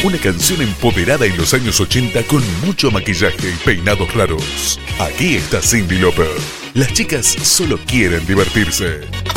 Una canción empoderada en los años 80 con mucho maquillaje y peinados raros. Aquí está Cyndi Lauper. Las chicas solo quieren divertirse.